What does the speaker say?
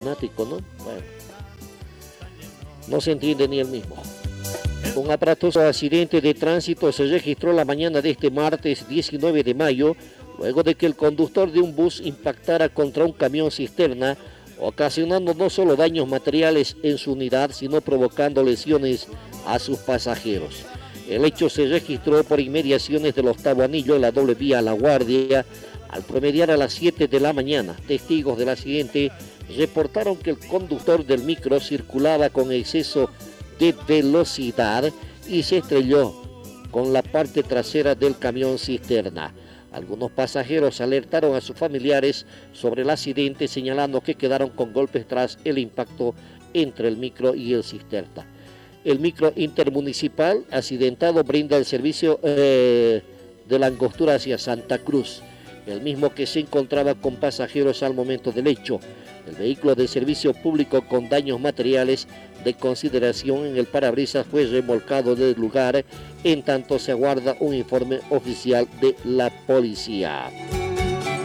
fanático, ¿no? Bueno, no se entiende ni el mismo. Un aparatoso accidente de tránsito se registró la mañana de este martes 19 de mayo, luego de que el conductor de un bus impactara contra un camión cisterna, ocasionando no solo daños materiales en su unidad, sino provocando lesiones a sus pasajeros. El hecho se registró por inmediaciones del octavo anillo en la doble vía La Guardia, al promediar a las 7 de la mañana. Testigos del accidente reportaron que el conductor del micro circulaba con exceso de velocidad y se estrelló con la parte trasera del camión cisterna. Algunos pasajeros alertaron a sus familiares sobre el accidente, señalando que quedaron con golpes tras el impacto entre el micro y el cisterna. El micro intermunicipal accidentado brinda el servicio de la Angostura hacia Santa Cruz, el mismo que se encontraba con pasajeros al momento del hecho. El vehículo de servicio público con daños materiales de consideración en el parabrisas fue remolcado del lugar, en tanto se aguarda un informe oficial de la policía.